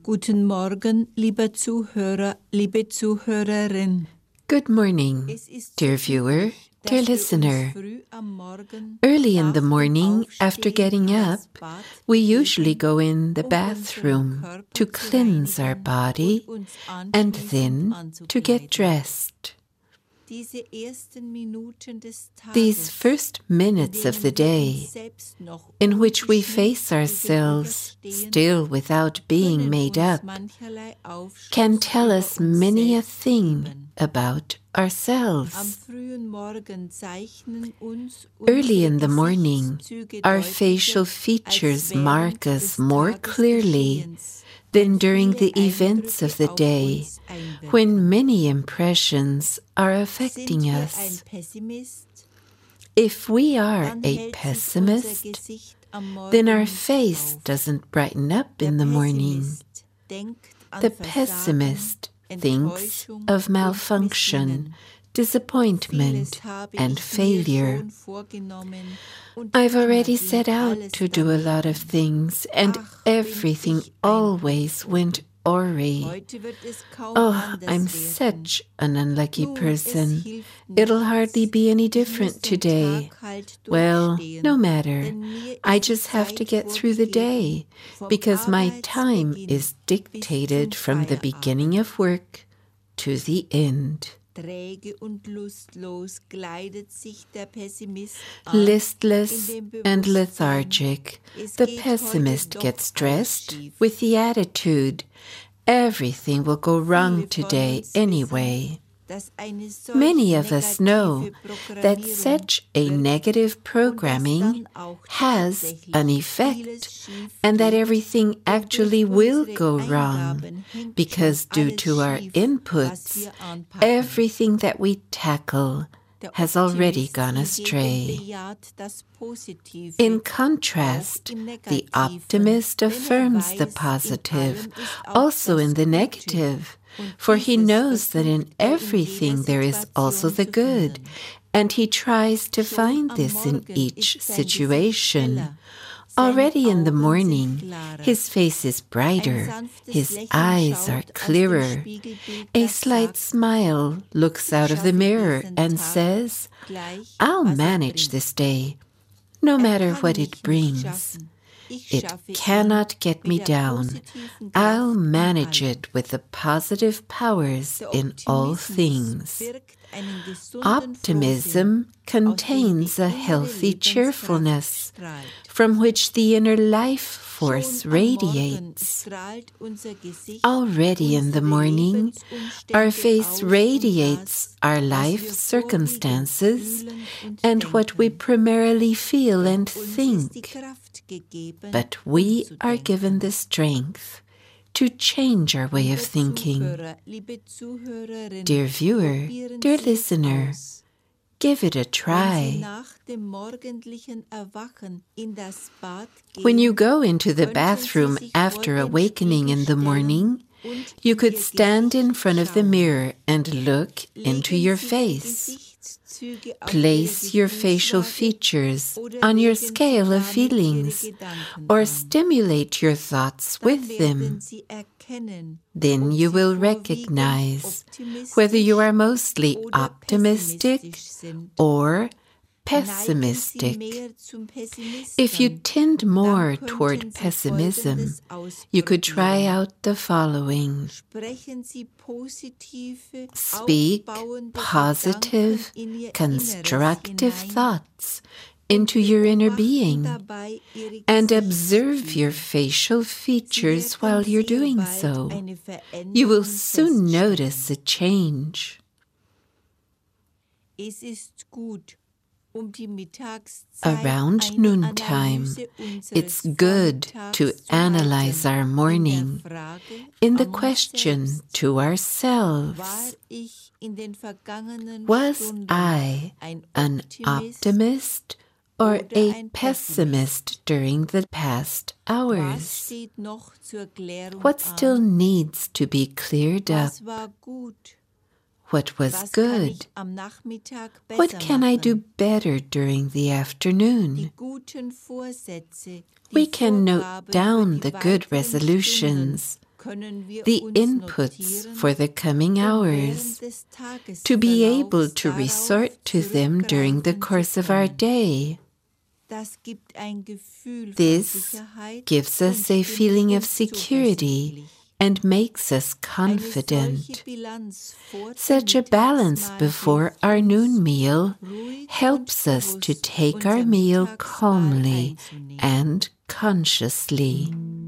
Guten Morgen, lieber Zuhörer, liebe Zuhörerin. Good morning, dear viewer, dear listener. Early in the morning, after getting up, we usually go in the bathroom to cleanse our body and then to get dressed. These first minutes of the day, in which we face ourselves still without being made up, can tell us many a thing about ourselves. Early in the morning, our facial features mark us more clearly than during the events of the day, when many impressions are affecting us. If we are a pessimist, then our face doesn't brighten up in the morning. The pessimist thinks of malfunction, disappointment, and failure. I've already set out to do a lot of things, and everything always went awry. Oh, I'm such an unlucky person. It'll hardly be any different today. Well, no matter. I just have to get through the day, because my time is dictated from the beginning of work to the end. Listless and lethargic, the pessimist gets dressed with the attitude, everything will go wrong today anyway. Many of us know that such a negative programming has an effect, and that everything actually will go wrong, because due to our inputs, everything that we tackle has already gone astray. In contrast, the optimist affirms the positive, also in the negative, for he knows that in everything there is also the good, and he tries to find this in each situation. Already in the morning, his face is brighter, his eyes are clearer. A slight smile looks out of the mirror and says, "I'll manage this day, no matter what it brings. It cannot get me down. I'll manage it with the positive powers in all things." Optimism contains a healthy cheerfulness from which the inner life force radiates. Already in the morning, our face radiates our life circumstances and what we primarily feel and think. But we are given the strength to change our way of thinking. Dear viewer, dear listener, give it a try. When you go into the bathroom after awakening in the morning, you could stand in front of the mirror and look into your face. Place your facial features on your scale of feelings, or stimulate your thoughts with them. Then you will recognize whether you are mostly optimistic or pessimistic. If you tend more toward pessimism, you could try out the following. Speak positive, constructive thoughts into your inner being, and observe your facial features while you're doing so. You will soon notice a change. Around noontime, it's good to analyze our morning in the question to ourselves: was I an optimist or a pessimist during the past hours? What still needs to be cleared up? What was good? What can I do better during the afternoon? We can note down the good resolutions, the inputs for the coming hours, to be able to resort to them during the course of our day. This gives us a feeling of security and makes us confident. Such a balance before our noon meal helps us to take our meal calmly and consciously.